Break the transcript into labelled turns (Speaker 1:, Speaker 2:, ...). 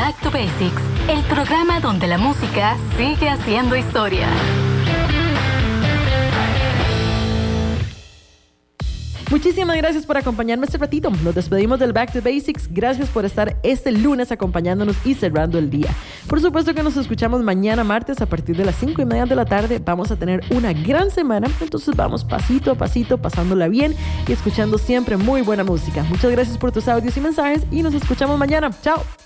Speaker 1: Back to Basics, el programa donde la música sigue haciendo historia.
Speaker 2: Muchísimas gracias por acompañarme este ratito. Nos despedimos del Back to Basics. Gracias por estar este lunes acompañándonos y cerrando el día. Por supuesto que nos escuchamos mañana martes a partir de las 5:30 de la tarde. Vamos a tener una gran semana, entonces vamos pasito a pasito, pasándola bien y escuchando siempre muy buena música. Muchas gracias por tus audios y mensajes y nos escuchamos mañana. ¡Chao!